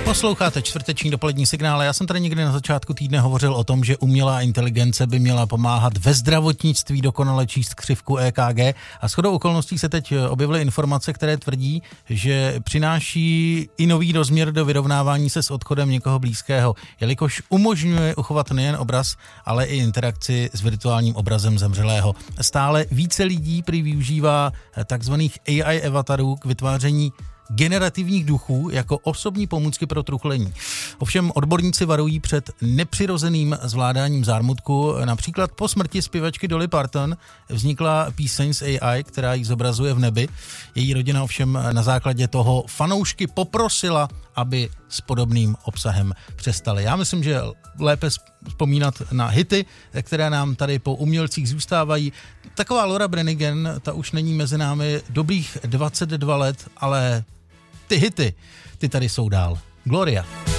Posloucháte čtvrteční dopolední signál. Já jsem tady někdy na začátku týdne hovořil o tom, že umělá inteligence by měla pomáhat ve zdravotnictví dokonale číst křivku EKG a shodou okolností se teď objevily informace, které tvrdí, že přináší i nový rozměr do vyrovnávání se s odchodem někoho blízkého, jelikož umožňuje uchovat nejen obraz, ale i interakci s virtuálním obrazem zemřelého. Stále více lidí prý využívá takzvaných AI avatarů k vytváření generativních duchů jako osobní pomůcky pro truchlení. Ovšem odborníci varují před nepřirozeným zvládáním zármutku. Například po smrti zpěvačky Dolly Parton vznikla píseň z AI, která ji zobrazuje v nebi. Její rodina ovšem na základě toho fanoušky poprosila, aby s podobným obsahem přestali. Já myslím, že lépe vzpomínat na hity, které nám tady po umělcích zůstávají. Taková Laura Branigan, ta už není mezi námi dobrých 22 let, ale ty hity, ty tady jsou dál. Gloria.